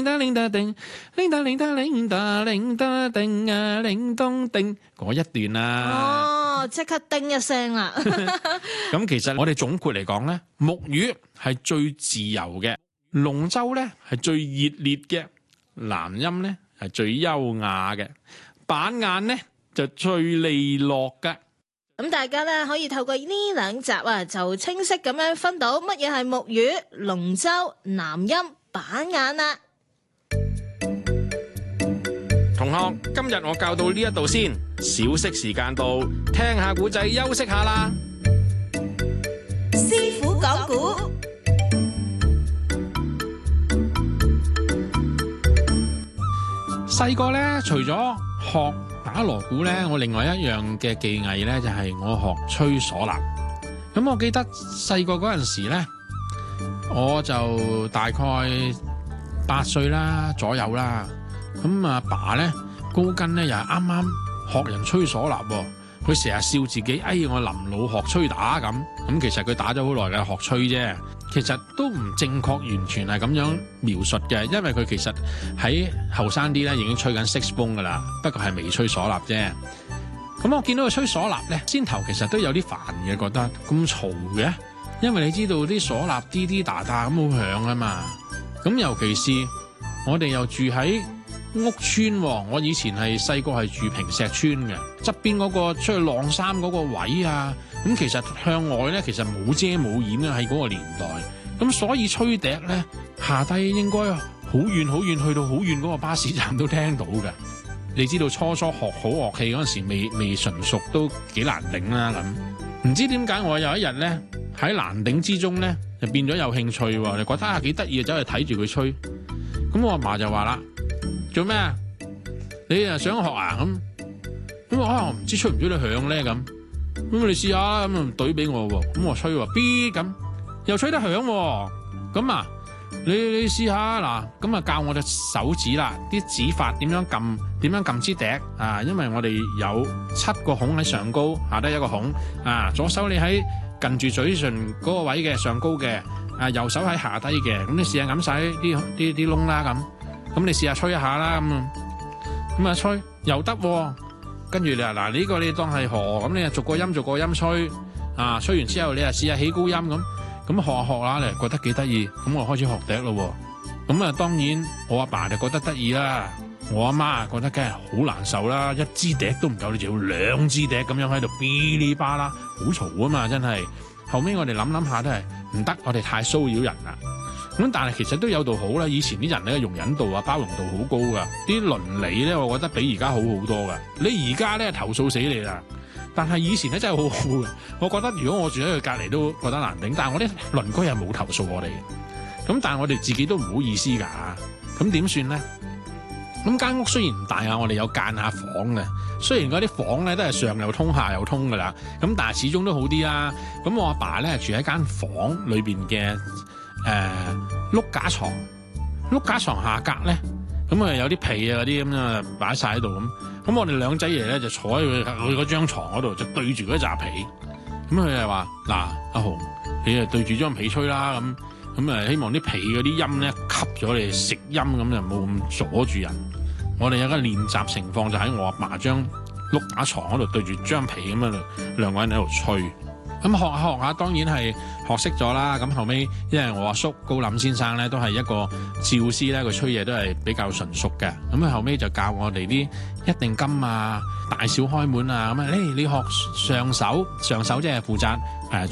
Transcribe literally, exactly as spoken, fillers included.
鈴噠鈴噠叮，鈴噠鈴噠鈴噠鈴噠叮啊，鈴咚叮嗰一段啊。 哦，即刻叮一聲啦。 咁其實我哋總括嚟講咧，木魚係最自由嘅，龍舟咧係最熱烈嘅，南音咧係最優雅嘅，板眼咧就最利落嘅。 咁大家咧可以透過呢兩集啊，就清晰咁樣分到乜嘢係木魚、龍舟、南音、板眼啦。 同學，今日我教到呢一度先，小息時間到，聽下古仔休息下啦。 師傅講古， 細個咧，除咗學打鑼鼓咧，我另外一樣嘅技藝咧就係我學吹嗩吶。咁我記得細個嗰陣時咧，我就大概八歲啦左右啦。咁阿爸咧高根咧又係啱啱學人吹嗩吶，佢成日笑自己，哎我臨老學吹打咁。咁其實佢打咗好耐嘅學吹啫，其實都唔正確，完全係咁樣描述嘅，因為佢其實喺後生啲咧已經吹緊 saxophone 噶啦，不過係未吹嗩吶啫。咁我見到佢吹嗩吶咧，先頭其實都有啲煩嘅，覺得咁嘈嘅，因為你知道啲嗩吶滴滴答答咁好響啊嘛。咁尤其是我哋又住喺屋村，我以前係細個係住平石村嘅，側邊嗰個出去晾衫嗰個位啊，咁其實向外咧其實冇遮冇掩嘅，喺嗰個年代，咁所以吹笛咧下低應該好遠好遠，去到好遠嗰個巴士站都聽到嘅。你知道初初學好樂器嗰陣時未未純熟都幾難頂啦咁，唔知點解我有一日咧喺難頂之中咧就變咗有興趣喎，你覺得啊幾得意啊，走去睇住佢吹，咁我阿嫲就話啦。做咩啊？你啊想學啊咁咁我唔知吹唔吹得響咧咁咁你試下啦咁啊懟俾我喎，咁我吹喎 B 咁又吹得響喎，咁啊你你試下嗱，咁啊教我隻手指啦，啲指法點樣撳點樣撳支笛啊，因為我哋有七個孔喺上高，下低一個孔啊，左手你喺近住嘴唇嗰個位嘅上高嘅啊，右手喺下低嘅，咁你試下揞晒啲啲啲窿啦咁。咁你試下吹一下啦，咁咁啊吹又得，跟住你話嗱呢個你當係河，咁你啊逐個音逐個音吹，啊吹完之後你啊試下起高音咁，咁學下學下你覺得幾得意，咁我開始學笛咯，咁啊當然我阿爸就覺得得意啦，我阿媽覺得梗係好難受啦，一支笛都唔夠，你仲要兩支笛咁樣喺度嗶哩吧啦，好嘈啊嘛真係，後尾我哋諗諗下都係唔得，我哋太騷擾人啦。咁但係其實都有度好啦，以前啲人咧容忍度啊包容度好高噶，啲倫理咧我覺得比而家好好多噶。你而家咧投訴死你啦，但係以前咧真係好好嘅。我覺得如果我住喺佢隔離都覺得難頂，但係我啲鄰居又冇投訴我哋，咁但係我哋自己都唔好意思㗎，咁點算咧？咁間屋雖然唔大啊，我哋有間下房嘅，雖然嗰啲房咧都係上又通下又通㗎啦，咁但係始終都好啲啦。咁我阿爸咧住喺間房裏邊嘅。誒、呃、碌架床，碌架床下格咧，咁啊有啲被啊嗰啲咁啊擺晒喺度咁，咁我哋兩仔爺咧就坐喺佢佢嗰張床嗰度，就對住嗰紮被，咁佢就話嗱阿紅，你啊對住張被吹啦，咁咁啊希望啲被嗰啲音咧吸咗你食音，咁就冇咁阻住人。我哋有個練習情況就喺我阿爸張碌架床嗰度對住張被咁啊，兩個人喺度吹。咁學下學下，當然係學識咗啦。咁後尾，因為我阿叔高林先生咧，都係一個趙師咧，佢吹嘢都係比較純熟嘅。咁佢後尾就教我哋啲一定金啊、大小開門啊。咁啊，誒你學上手，上手即係負責誒